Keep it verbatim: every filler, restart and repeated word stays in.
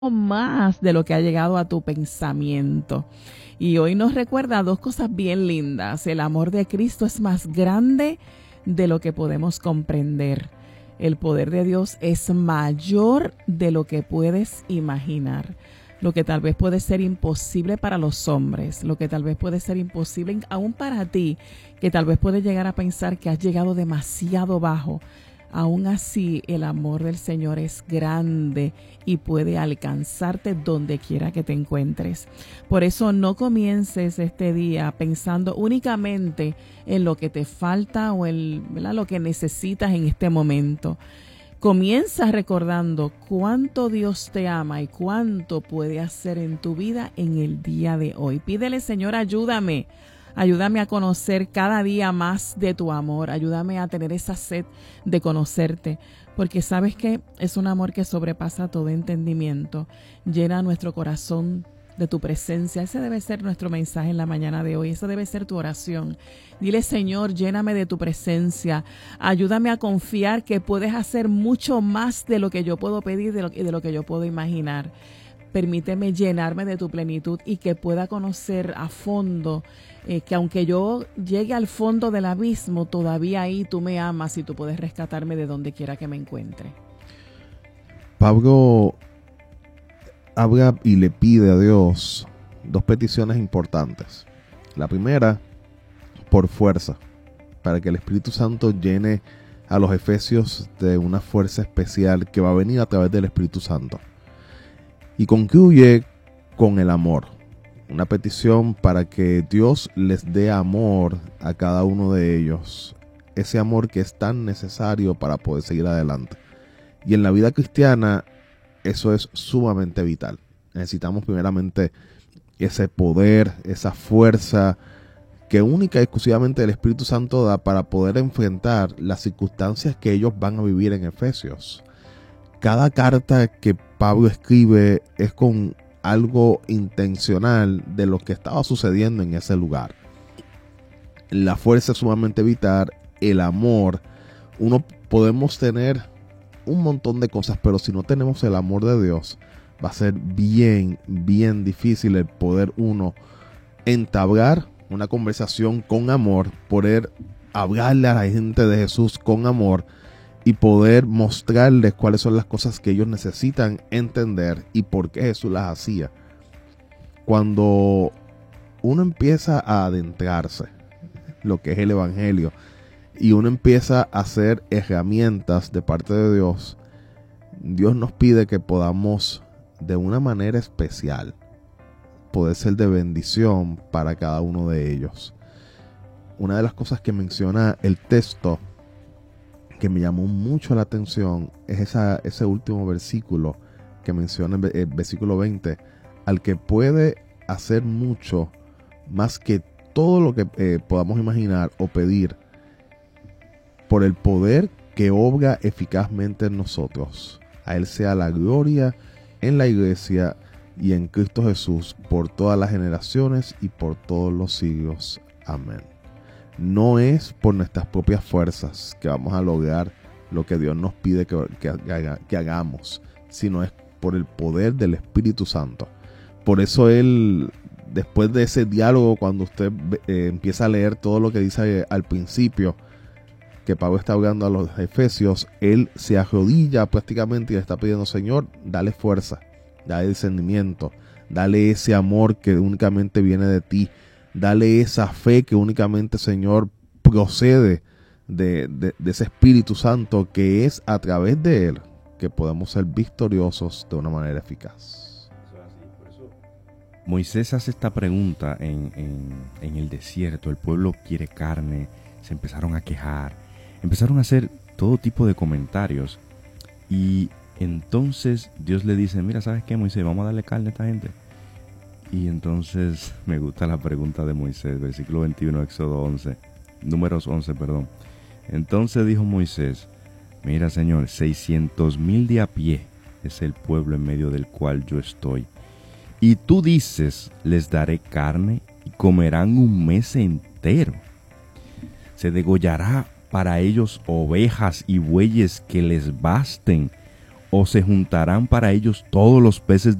más de lo que ha llegado a tu pensamiento. Y hoy nos recuerda dos cosas bien lindas. El amor de Cristo es más grande de lo que podemos comprender. El poder de Dios es mayor de lo que puedes imaginar. Lo que tal vez puede ser imposible para los hombres, lo que tal vez puede ser imposible aún para ti, que tal vez puedes llegar a pensar que has llegado demasiado bajo. Aún así, el amor del Señor es grande y puede alcanzarte donde quiera que te encuentres. Por eso no comiences este día pensando únicamente en lo que te falta o en, ¿verdad?, lo que necesitas en este momento. Comienza recordando cuánto Dios te ama y cuánto puede hacer en tu vida en el día de hoy. Pídele, Señor, ayúdame. Ayúdame a conocer cada día más de tu amor. Ayúdame a tener esa sed de conocerte. Porque sabes que es un amor que sobrepasa todo entendimiento. Llena nuestro corazón de tu presencia. Ese debe ser nuestro mensaje en la mañana de hoy. Esa debe ser tu oración. Dile, Señor, lléname de tu presencia. Ayúdame a confiar que puedes hacer mucho más de lo que yo puedo pedir y de, de lo que yo puedo imaginar. Permíteme llenarme de tu plenitud y que pueda conocer a fondo eh, que aunque yo llegue al fondo del abismo, todavía ahí tú me amas y tú puedes rescatarme de donde quiera que me encuentre. Pablo habla y le pide a Dios dos peticiones importantes. La primera, por fuerza, para que el Espíritu Santo llene a los efesios de una fuerza especial que va a venir a través del Espíritu Santo. Y concluye con el amor. Una petición para que Dios les dé amor a cada uno de ellos. Ese amor que es tan necesario para poder seguir adelante. Y en la vida cristiana eso es sumamente vital. Necesitamos primeramente ese poder, esa fuerza que única y exclusivamente el Espíritu Santo da para poder enfrentar las circunstancias que ellos van a vivir en Efesios. Cada carta que Pablo escribe es con algo intencional de lo que estaba sucediendo en ese lugar. La fuerza es sumamente vital, el amor. Uno podemos tener un montón de cosas, pero si no tenemos el amor de Dios, va a ser bien, bien difícil el poder uno entablar una conversación con amor, poder hablarle a la gente de Jesús con amor y poder mostrarles cuáles son las cosas que ellos necesitan entender y por qué Jesús las hacía. Cuando uno empieza a adentrarse lo que es el Evangelio y uno empieza a hacer herramientas de parte de Dios, Dios nos pide que podamos de una manera especial poder ser de bendición para cada uno de ellos. Una de las cosas que menciona el texto que me llamó mucho la atención es esa, ese último versículo que menciona el, el versículo veinte, al que puede hacer mucho más que todo lo que eh, podamos imaginar o pedir, por el poder que obra eficazmente en nosotros. A Él sea la gloria en la iglesia y en Cristo Jesús por todas las generaciones y por todos los siglos. Amén. No es por nuestras propias fuerzas que vamos a lograr lo que Dios nos pide que, que, haga, que hagamos, sino es por el poder del Espíritu Santo. Por eso Él, después de ese diálogo, cuando usted eh, empieza a leer todo lo que dice al principio, que Pablo está hablando a los Efesios, Él se arrodilla prácticamente y le está pidiendo, Señor, dale fuerza, dale discernimiento, dale ese amor que únicamente viene de ti. Dale esa fe que únicamente, Señor, procede de, de, de ese Espíritu Santo, que es a través de Él que podemos ser victoriosos de una manera eficaz. Moisés hace esta pregunta en, en, en el desierto. El pueblo quiere carne, se empezaron a quejar, empezaron a hacer todo tipo de comentarios. Y entonces Dios le dice, mira, ¿sabes qué, Moisés? Vamos a darle carne a esta gente. Y entonces me gusta la pregunta de Moisés, versículo veintiuno, Éxodo once, números once, perdón. Entonces dijo Moisés, mira, Señor, seiscientos mil de a pie es el pueblo en medio del cual yo estoy. Y tú dices, les daré carne y comerán un mes entero. Se degollará para ellos ovejas y bueyes que les basten, ¿O se juntarán para ellos todos los peces